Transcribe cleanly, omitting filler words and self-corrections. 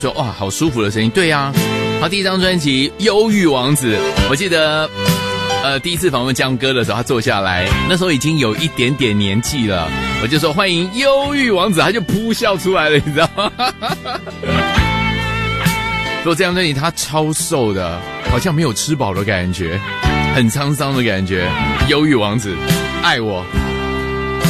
说哇，好舒服的声音。对啊，他第一张专辑《忧郁王子》，我记得第一次访问江哥的时候，他坐下来，那时候已经有一点点年纪了，我就说欢迎忧郁王子，他就噗笑出来了，你知道吗？做这张专辑他超瘦的，好像没有吃饱的感觉，很沧桑的感觉。忧郁王子，爱我。